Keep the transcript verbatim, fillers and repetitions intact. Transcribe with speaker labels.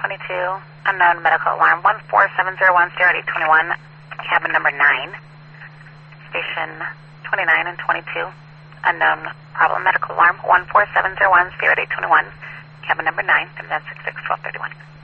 Speaker 1: twenty-two, unknown medical alarm, one four seven zero one, zero eight two one, cabin number nine, station twenty-nine and twenty-two, unknown problem medical alarm, one four seven zero one, zero eight two one, cabin number nine, and then six six twelve thirty-one.